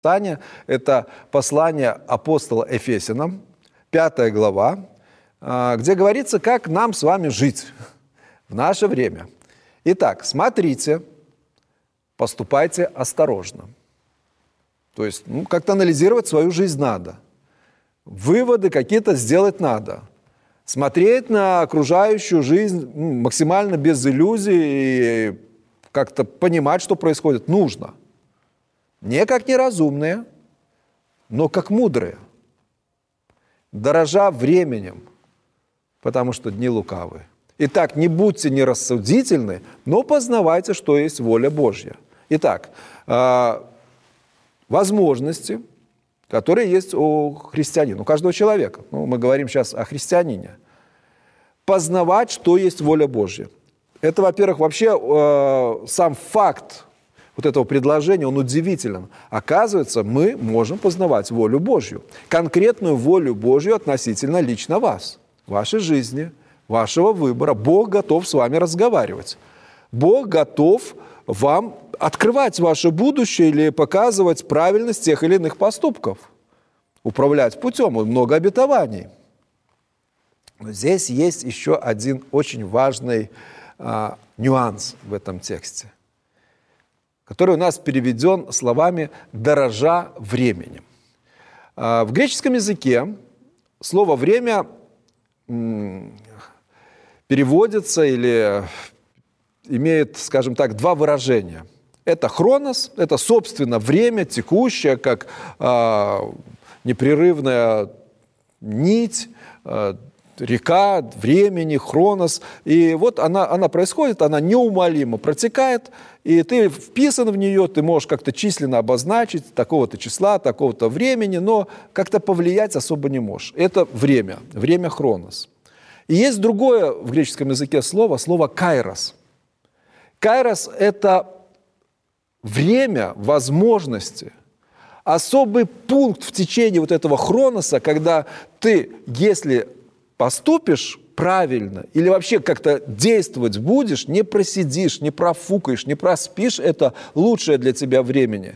Писания. Это послание апостола Ефесянам, 5 глава, где говорится, как нам с вами жить в наше время. Итак, смотрите, поступайте осторожно. То есть как-то анализировать свою жизнь надо. Выводы какие-то сделать надо. Смотреть на окружающую жизнь максимально без иллюзий и как-то понимать, что происходит, нужно. Не как неразумные, но как мудрые, дорожа временем, потому что дни лукавые. Итак, не будьте нерассудительны, но познавайте, что есть воля Божья. Итак, возможности, которые есть у христианина, у каждого человека. Мы говорим сейчас о христианине. Познавать, что есть воля Божья. Это, во-первых, вообще сам факт вот этого предложения, он удивителен. Оказывается, мы можем познавать волю Божью. Конкретную волю Божью относительно лично вас, вашей жизни, вашего выбора. Бог готов с вами разговаривать. Бог готов вам открывать ваше будущее или показывать правильность тех или иных поступков. Управлять путем, много обетований. Но здесь есть еще один очень важный нюанс в этом тексте, который у нас переведен словами «дорожа временем». В греческом языке слово «время» переводится или имеет, скажем так, два выражения. Это хронос, это, собственно, время текущее, как непрерывная нить, река времени, хронос. И вот она происходит, она неумолимо протекает, и ты вписан в нее, ты можешь как-то численно обозначить такого-то числа, такого-то времени, но как-то повлиять особо не можешь. Это время хронос. И есть другое в греческом языке слово кайрос. Кайрос – это время возможности, особый пункт в течение вот этого хроноса, когда ты, если поступишь правильно или вообще как-то действовать будешь, не просидишь, не профукаешь, не проспишь это лучшее для тебя время,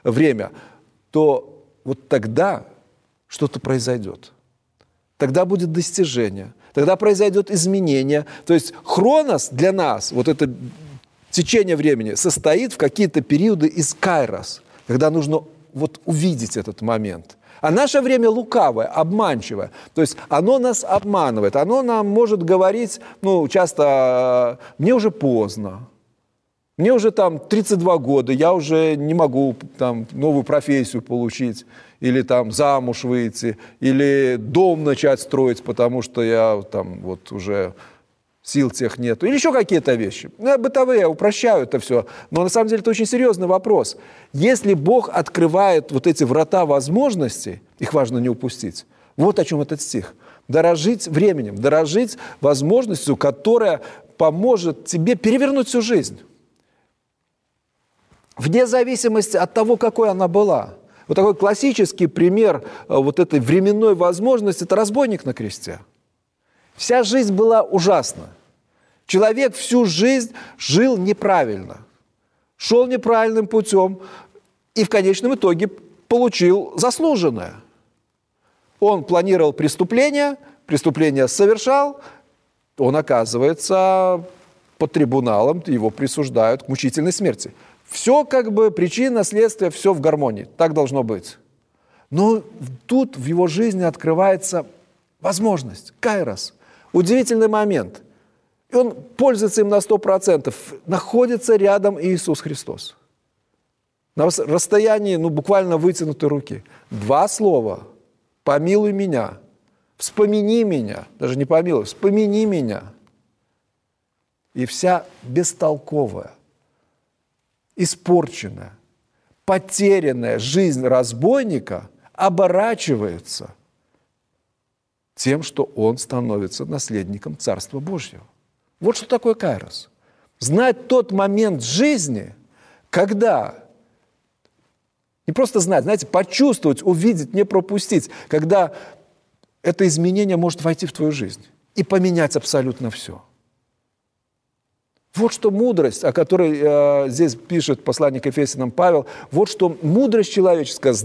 то вот тогда что-то произойдет. Тогда будет достижение, тогда произойдет изменение. То есть хронос для нас, вот это течение времени, состоит в какие-то периоды из кайрос, когда нужно вот увидеть этот момент. А наше время лукавое, обманчивое. То есть оно нас обманывает. Оно нам может говорить, часто, мне уже поздно. Мне уже 32 года, я уже не могу новую профессию получить, или замуж выйти, или дом начать строить, потому что я уже сил тех нету, или еще какие-то вещи. Бытовые, я упрощаю это все. Но на самом деле это очень серьезный вопрос. Если Бог открывает вот эти врата возможностей, их важно не упустить. Вот о чем этот стих. Дорожить временем, дорожить возможностью, которая поможет тебе перевернуть всю жизнь. Вне зависимости от того, какой она была. Вот такой классический пример вот этой временной возможности – это разбойник на кресте. Вся жизнь была ужасна. Человек всю жизнь жил неправильно, шел неправильным путем и в конечном итоге получил заслуженное. Он планировал преступление совершал, он оказывается под трибуналом, его присуждают к мучительной смерти. Все причина, следствие, все в гармонии, так должно быть. Но тут в его жизни открывается возможность, кайрос. Удивительный момент. И он пользуется им на 100%. Находится рядом Иисус Христос. На расстоянии, буквально вытянутой руки. 2 слова. Помилуй меня. Вспомини меня. Даже не помилуй, вспомини меня. И вся бестолковая, испорченная, потерянная жизнь разбойника оборачивается тем, что он становится наследником Царства Божьего. Вот что такое кайрос. Знать тот момент жизни, когда, не просто знать, почувствовать, увидеть, не пропустить, когда это изменение может войти в твою жизнь и поменять абсолютно все. Вот что мудрость, о которой здесь пишет посланник Ефесянам Павел, вот что мудрость человеческая,